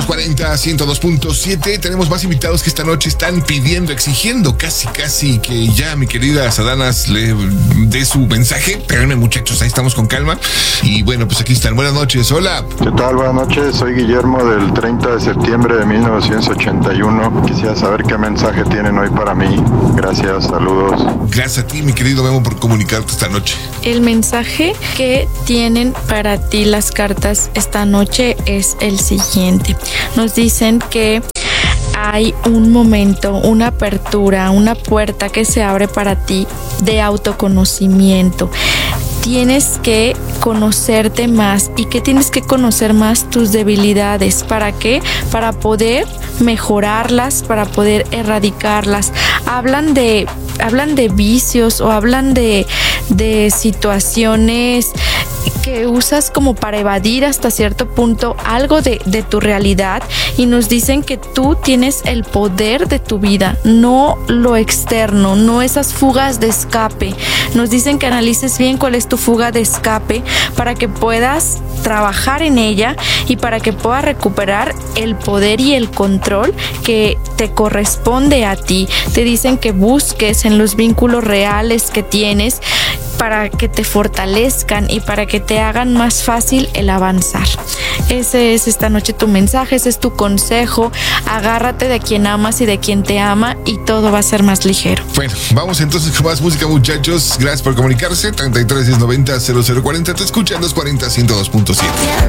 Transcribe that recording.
los 40, 102.7. Tenemos más invitados que esta noche están pidiendo, exigiendo casi que ya mi querida Sadanas le dé su mensaje. Espérenme, muchachos, ahí estamos con calma. Y bueno, pues aquí están. Buenas noches, hola. ¿Qué tal? Buenas noches, soy Guillermo del 30 de septiembre de 1981. Quisiera saber qué mensaje tienen hoy para mí. Gracias, saludos. Gracias a ti, mi querido Memo, por comunicarte esta noche. El mensaje que tienen para ti las cartas esta noche es el siguiente. Nos dicen que hay un momento, una apertura, una puerta que se abre para ti de autoconocimiento. Tienes que conocerte más y que tienes que conocer más tus debilidades. ¿Para qué? Para poder mejorarlas, para poder erradicarlas. Hablan de vicios o hablan de situaciones que usas como para evadir hasta cierto punto algo de tu realidad, y nos dicen que tú tienes el poder de tu vida, no lo externo, no esas fugas de escape. Nos dicen que analices bien cuál es tu fuga de escape para que puedas trabajar en ella y para que puedas recuperar el poder y el control que te corresponde a ti. Te dicen que busques en los vínculos reales que tienes para que te fortalezcan y para que te hagan más fácil el avanzar. Ese es esta noche tu mensaje, ese es tu consejo. Agárrate de quien amas y de quien te ama y todo va a ser más ligero. Bueno, vamos entonces con más música, muchachos. Gracias por comunicarse. 33 1090 0040. Te escuchan 240 102.7.